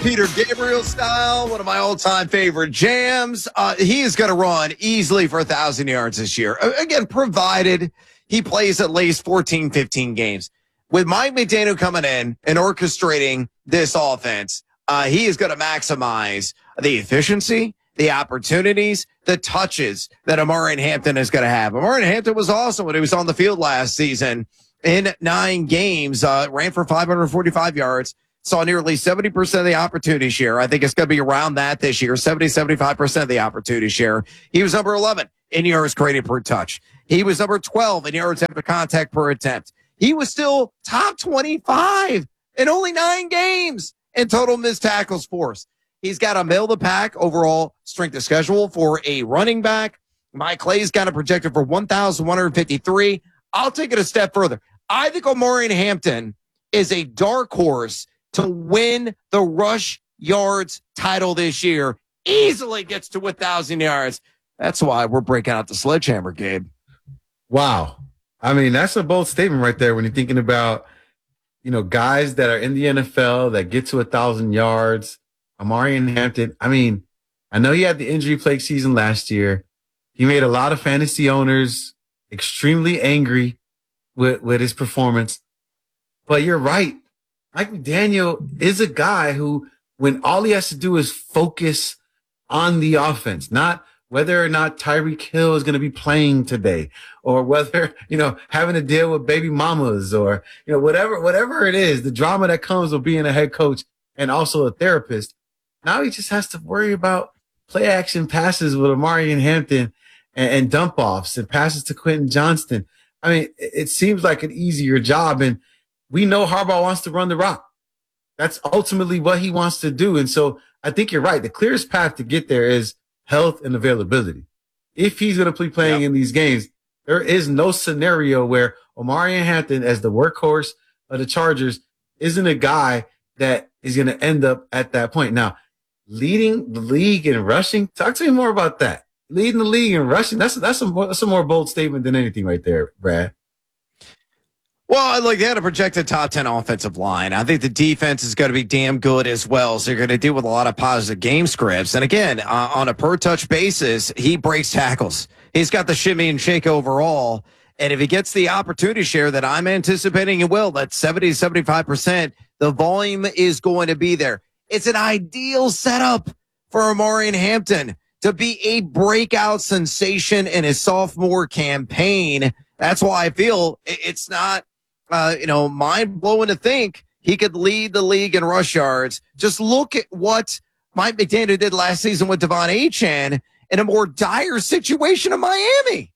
Peter Gabriel style, one of my all-time favorite jams. He is going to run easily for 1,000 yards this year. Again, provided he plays at least 14, 15 games. With Mike McDaniel coming in and orchestrating this offense, he is going to maximize the efficiency, the opportunities, the touches that Omarion Hampton is going to have. Omarion Hampton was awesome when he was on the field last season. In 9 games, ran for 545 yards, saw nearly 70% of the opportunity share. I think it's going to be around that this year, 75% of the opportunity share. He was number 11 in yards created per touch. He was number 12 in yards after contact per attempt. He was still top 25 in only 9 games in total missed tackles force. He's got a middle of the pack overall strength of schedule for a running back. Mike Clay's got a projected for 1,153. I'll take it a step further. I think Omarion Hampton is a dark horse to win the rush yards title this year. Easily gets to 1,000 yards. That's why we're breaking out the sledgehammer, Gabe. Wow. I mean, that's a bold statement right there when you're thinking about, guys that are in the NFL that get to 1,000 yards. Omarion Hampton. I mean, I know he had the injury-plagued season last year. He made a lot of fantasy owners extremely angry with his performance. But you're right. Mike McDaniel is a guy who, when all he has to do is focus on the offense, not whether or not Tyreek Hill is going to be playing today, or whether, having to deal with baby mamas, or, whatever it is, the drama that comes with being a head coach and also a therapist. Now he just has to worry about play action passes with Omarion Hampton and dump offs and passes to Quentin Johnston. I mean, it seems like an easier job, and we know Harbaugh wants to run the rock. That's ultimately what he wants to do. And so I think you're right. The clearest path to get there is health and availability. If he's going to be playing in these games, there is no scenario where Omarion Hampton, as the workhorse of the Chargers, isn't a guy that is going to end up at that point. Now, leading the league in rushing, talk to me more about that. Leading the league in rushing, that's a more bold statement than anything right there, Brad. Well, look, they had a projected top 10 offensive line. I think the defense is going to be damn good as well. So you're going to deal with a lot of positive game scripts. And again, on a per touch basis, he breaks tackles. He's got the shimmy and shake overall. And if he gets the opportunity share that I'm anticipating he will, that's 70 to 75%, the volume is going to be there. It's an ideal setup for Omarion Hampton to be a breakout sensation in his sophomore campaign. That's why I feel it's not, mind-blowing to think he could lead the league in rush yards. Just look at what Mike McDaniel did last season with Devon Achane in a more dire situation in Miami.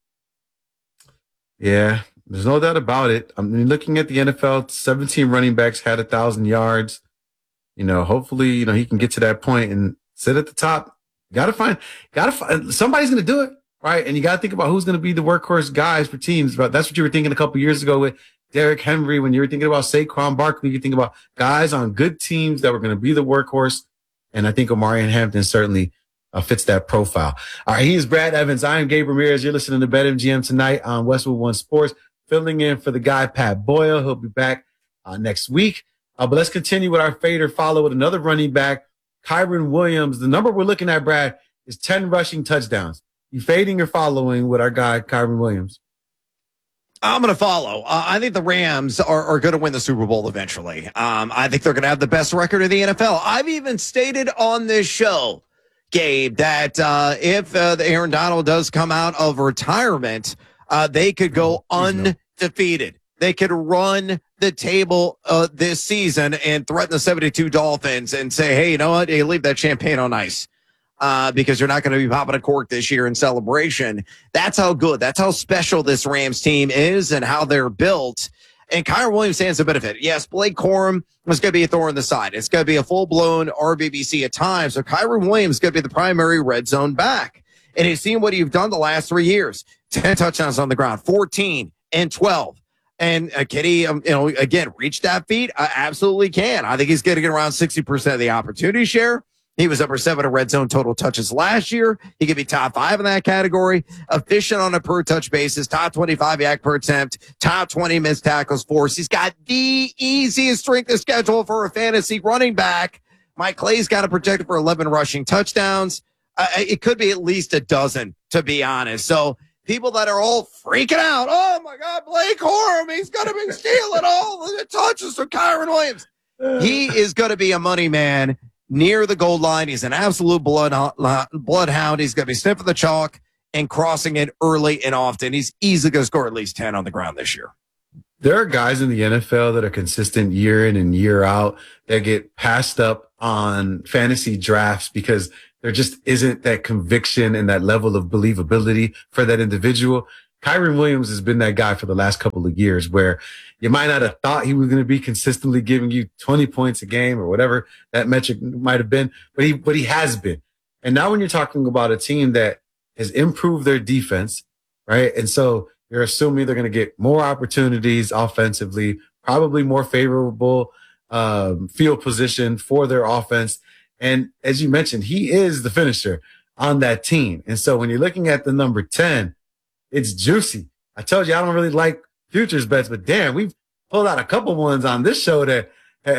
Yeah, there's no doubt about it. I mean, looking at the NFL, 17 running backs had 1,000 yards. Hopefully, he can get to that point and sit at the top. Gotta find somebody's going to do it, right? And you got to think about who's going to be the workhorse guys for teams. But that's what you were thinking a couple of years ago with Derrick Henry. When you were thinking about Saquon Barkley, you think about guys on good teams that were going to be the workhorse. And I think Omarion Hampton certainly fits that profile. All right, he is Brad Evans. I am Gabe Ramirez. You're listening to BetMGM tonight on Westwood One Sports. Filling in for the guy, Pat Boyle. He'll be back next week. But let's continue with our fade or follow with another running back, Kyren Williams. The number we're looking at, Brad, is 10 rushing touchdowns. You fading or following with our guy, Kyren Williams? I'm going to follow. I think the Rams are going to win the Super Bowl eventually. I think they're going to have the best record in the NFL. I've even stated on this show, Gabe, that if Aaron Donald does come out of retirement, they could go undefeated. They could run the table this season and threaten the 72 Dolphins and say, hey, you know what? Hey, leave that champagne on ice because you're not going to be popping a cork this year in celebration. That's how good, that's how special this Rams team is and how they're built. And Kyren Williams stands to benefit. Yes, Blake Corum was going to be a thorn in the side. It's going to be a full-blown RBBC at times. So Kyren Williams is going to be the primary red zone back. And he's seen what you've done the last 3 years. 10 touchdowns on the ground, 14 and 12. And can he, again, reach that feat? Absolutely can. I think he's going to get around 60% of the opportunity share. He was number 7 in red zone total touches last year. He could be top 5 in that category. Efficient on a per touch basis, top 25 yak per attempt, top 20 missed tackles force. He's got the easiest strength of schedule for a fantasy running back. Mike Clay's got to project for 11 rushing touchdowns. It could be at least a dozen, to be honest. So people that are all freaking out, oh my God, Blake Corum, he's going to be stealing all the touches from Kyren Williams. He is going to be a money man near the goal line. He's an absolute bloodhound. He's going to be sniffing the chalk and crossing it early and often. He's easily going to score at least 10 on the ground this year. There are guys in the NFL that are consistent year in and year out that get passed up on fantasy drafts because there just isn't that conviction and that level of believability for that individual. Kyren Williams has been that guy for the last couple of years where you might not have thought he was going to be consistently giving you 20 points a game or whatever that metric might have been, but he has been. And now when you're talking about a team that has improved their defense, right? And so you're assuming they're going to get more opportunities offensively, probably more favorable field position for their offense. And as you mentioned, he is the finisher on that team. And so when you're looking at the number 10, it's juicy. I told you I don't really like futures bets, but damn, we've pulled out a couple ones on this show that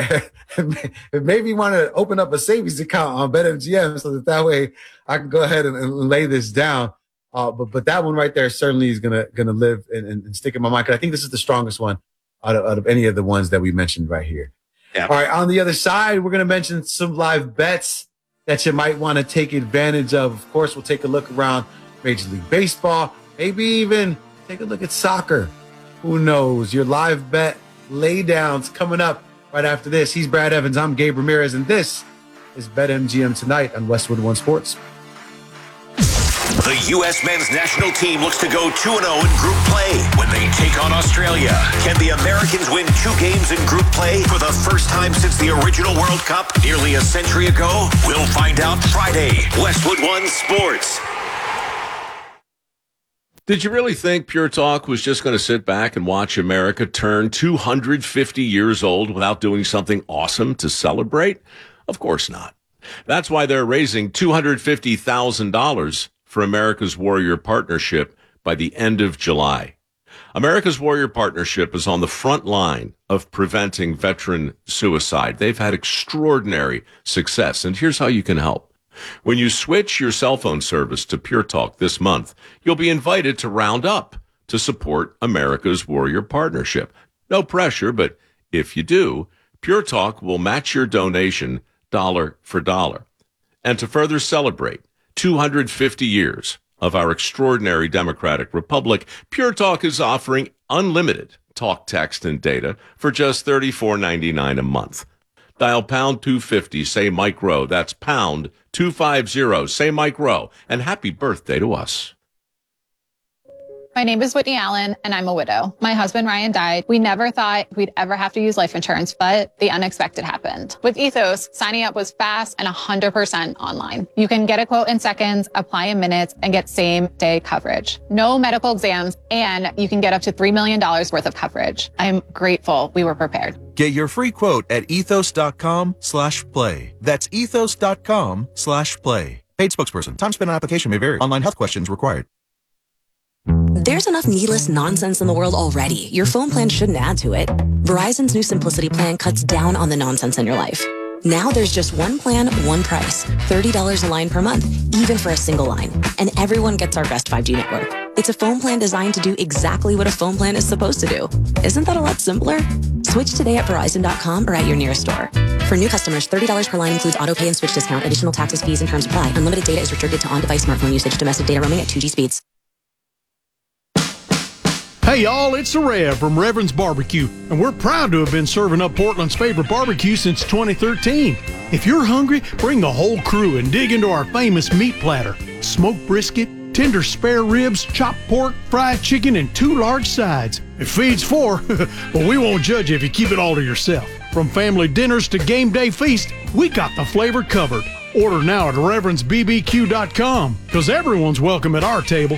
it made me want to open up a savings account on BetMGM so that way I can go ahead and lay this down. But that one right there certainly is gonna live and stick in my mind because I think this is the strongest one out of any of the ones that we mentioned right here. Yeah. All right, on the other side, we're gonna mention some live bets that you might want to take advantage of. Of course, we'll take a look around Major League Baseball, maybe even take a look at soccer. Who knows? Your live bet laydowns coming up right after this. He's Brad Evans. I'm Gabe Ramirez, and this is BetMGM Tonight on Westwood One Sports. The U.S. men's national team looks to go 2-0 in group play when they take on Australia. Can the Americans win 2 games in group play for the first time since the original World Cup nearly a century ago? We'll find out Friday. Westwood One Sports. Did you really think Pure Talk was just going to sit back and watch America turn 250 years old without doing something awesome to celebrate? Of course not. That's why they're raising $250,000 for America's Warrior Partnership by the end of July. America's Warrior Partnership is on the front line of preventing veteran suicide. They've had extraordinary success, and here's how you can help. When you switch your cell phone service to Pure Talk this month, you'll be invited to round up to support America's Warrior Partnership. No pressure, but if you do, Pure Talk will match your donation dollar for dollar. And to further celebrate 250 years of our extraordinary democratic republic, Pure Talk is offering unlimited talk, text, and data for just $34.99 a month. Dial pound 250, say Mike Rowe. That's pound 250, say Mike Rowe. And happy birthday to us. My name is Whitney Allen, and I'm a widow. My husband, Ryan, died. We never thought we'd ever have to use life insurance, but the unexpected happened. With Ethos, signing up was fast and 100% online. You can get a quote in seconds, apply in minutes, and get same-day coverage. No medical exams, and you can get up to $3 million worth of coverage. I'm grateful we were prepared. Get your free quote at ethos.com/play. That's ethos.com/play. Paid spokesperson. Time spent on application may vary. Online health questions required. There's enough needless nonsense in the world already. Your phone plan shouldn't add to it. Verizon's new Simplicity plan cuts down on the nonsense in your life. Now there's just one plan, one price. $30 a line per month, even for a single line. And everyone gets our best 5G network. It's a phone plan designed to do exactly what a phone plan is supposed to do. Isn't that a lot simpler? Switch today at Verizon.com or at your nearest store. For new customers, $30 per line includes auto pay and switch discount. Additional taxes, fees, and terms apply. Unlimited data is restricted to on-device smartphone usage. Domestic data roaming at 2G speeds. Hey y'all, it's the Rev from Reverend's Barbecue, and we're proud to have been serving up Portland's favorite barbecue since 2013. If you're hungry, bring the whole crew and dig into our famous meat platter. Smoked brisket, tender spare ribs, chopped pork, fried chicken, and 2 large sides. It feeds 4, but we won't judge you if you keep it all to yourself. From family dinners to game day feast, we got the flavor covered. Order now at reverendsbbq.com, because everyone's welcome at our table.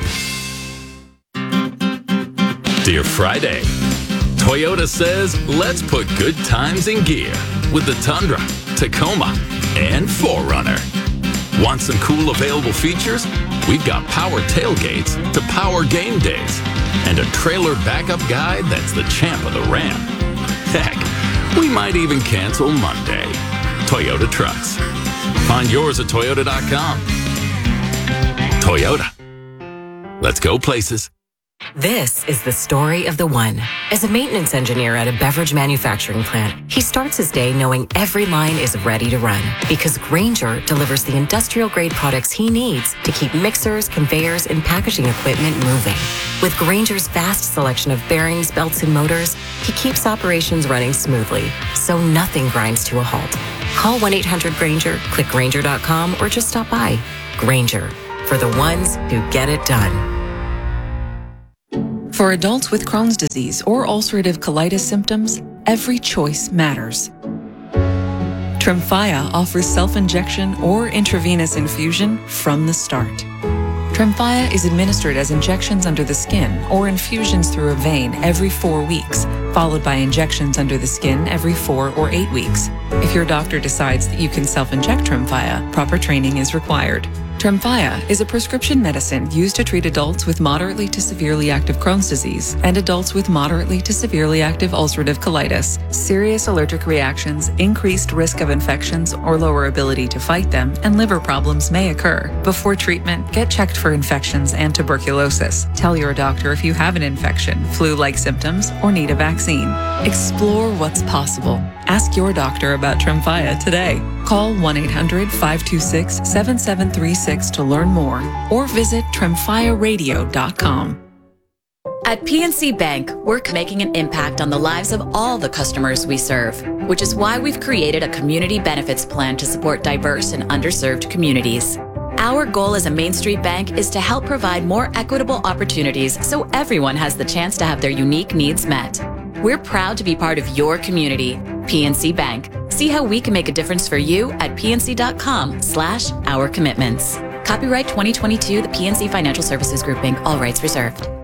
Dear Friday, Toyota says let's put good times in gear with the Tundra, Tacoma, and 4Runner. Want some cool available features? We've got power tailgates to power game days and a trailer backup guide that's the champ of the ramp. Heck, we might even cancel Monday. Toyota trucks. Find yours at Toyota.com. Toyota. Let's go places. This is the story of the one. As a maintenance engineer at a beverage manufacturing plant, he starts his day knowing every line is ready to run because Grainger delivers the industrial-grade products he needs to keep mixers, conveyors, and packaging equipment moving. With Grainger's vast selection of bearings, belts, and motors, he keeps operations running smoothly, so nothing grinds to a halt. Call 1-800-GRAINGER, click Grainger.com, or just stop by. Grainger, for the ones who get it done. For adults with Crohn's disease or ulcerative colitis symptoms, every choice matters. Tremfya offers self-injection or intravenous infusion from the start. Tremfya is administered as injections under the skin or infusions through a vein every 4 weeks, followed by injections under the skin every 4 or 8 weeks. If your doctor decides that you can self-inject Tremfya, proper training is required. Tremfya is a prescription medicine used to treat adults with moderately to severely active Crohn's disease and adults with moderately to severely active ulcerative colitis. Serious allergic reactions, increased risk of infections or lower ability to fight them, and liver problems may occur. Before treatment, get checked for infections and tuberculosis. Tell your doctor if you have an infection, flu-like symptoms, or need a vaccine. Explore what's possible. Ask your doctor about Tremfya today. Call 1-800-526-7736 to learn more or visit tremfyaradio.com. At PNC Bank, we're making an impact on the lives of all the customers we serve, which is why we've created a community benefits plan to support diverse and underserved communities. Our goal as a Main Street bank is to help provide more equitable opportunities so everyone has the chance to have their unique needs met. We're proud to be part of your community. PNC Bank. See how we can make a difference for you at pnc.com/ourcommitments. Copyright 2022, the PNC Financial Services Group, Inc., all rights reserved.